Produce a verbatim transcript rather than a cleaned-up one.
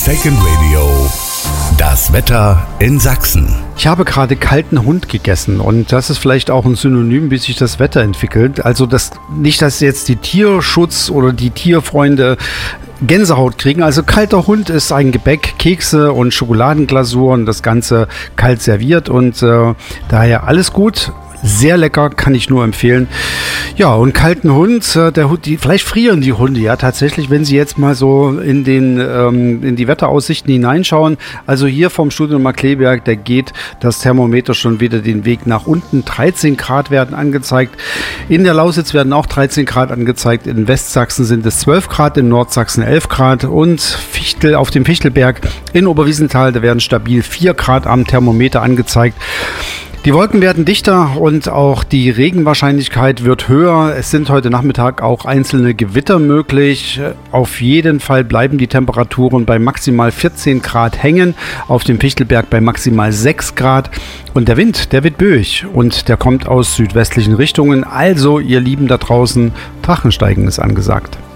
Second Radio. Das Wetter in Sachsen. Ich habe gerade kalten Hund gegessen und das ist vielleicht auch ein Synonym, wie sich das Wetter entwickelt. Also das, nicht, dass jetzt die Tierschutz- oder die Tierfreunde Gänsehaut kriegen. Also kalter Hund ist ein Gebäck, Kekse und Schokoladenglasur und das Ganze kalt serviert und äh, daher alles gut. Sehr lecker, kann ich nur empfehlen. Ja, und kalten Hund, der Hund, die, vielleicht frieren die Hunde ja tatsächlich, wenn sie jetzt mal so in den ähm, in die Wetteraussichten hineinschauen. Also hier vom Studio Markkleeberg, da geht das Thermometer schon wieder den Weg nach unten. dreizehn Grad werden angezeigt. In der Lausitz werden auch dreizehn Grad angezeigt. In Westsachsen sind es zwölf Grad, in Nordsachsen elf Grad und Fichtel, auf dem Fichtelberg in Oberwiesenthal, da werden stabil vier Grad am Thermometer angezeigt. Die Wolken werden dichter und auch die Regenwahrscheinlichkeit wird höher. Es sind heute Nachmittag auch einzelne Gewitter möglich. Auf jeden Fall bleiben die Temperaturen bei maximal vierzehn Grad hängen, auf dem Fichtelberg bei maximal sechs Grad. Und der Wind, der wird böig und der kommt aus südwestlichen Richtungen. Also, ihr Lieben da draußen, Drachensteigen ist angesagt.